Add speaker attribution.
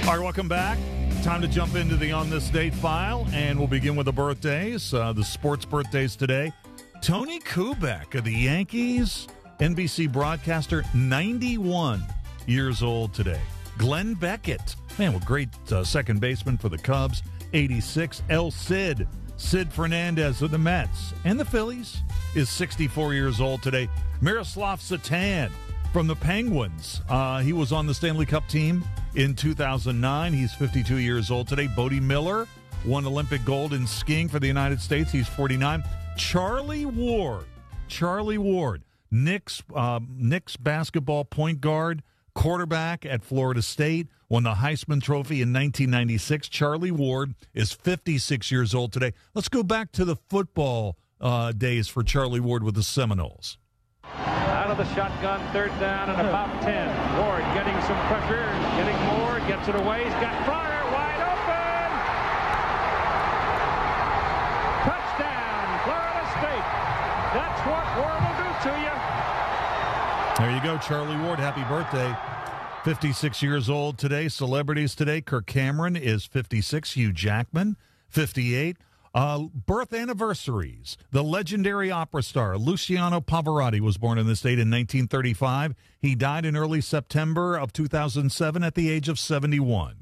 Speaker 1: All right, welcome back. Time to jump into the On This Date file, and we'll begin with the birthdays, the sports birthdays today. Tony Kubek of the Yankees, NBC broadcaster, 91 years old today. Glenn Beckett, man, what great second baseman for the Cubs, 86. El Cid Fernandez of the Mets and the Phillies is 64 years old today. Miroslav Satan from the Penguins. He was on the Stanley Cup team in 2009. He's 52 years old today. Bodie Miller won Olympic gold in skiing for the United States. He's 49. Charlie Ward, Knicks basketball point guard, quarterback at Florida State, won the Heisman Trophy in 1996. Charlie Ward is 56 years old today. Let's go back to the football days for Charlie Ward with the Seminoles.
Speaker 2: Out of the shotgun, third down and about 10. Ward getting some pressure, getting more, gets it away. He's got Fryer wide open. Touchdown, Florida State. That's what Ward will do to you.
Speaker 1: There you go, Charlie Ward. Happy birthday. 56 years old today. Celebrities today. Kirk Cameron is 56. Hugh Jackman, 58. Birth anniversaries. The legendary opera star Luciano Pavarotti was born in this state in 1935. He died in early September of 2007 at the age of 71.